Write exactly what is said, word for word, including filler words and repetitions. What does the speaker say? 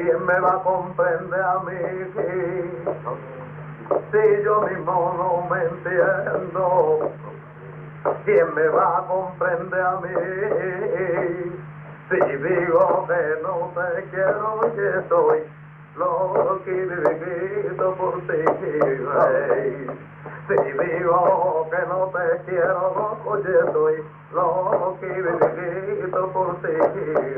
¿quién me va a comprender a mí? Si yo mismo no me entiendo, ¿quién me va a comprender a mí? Si digo que no te quiero y estoy loquito por ti, rey. Si digo que no te quiero, oye, estoy loquito por ti.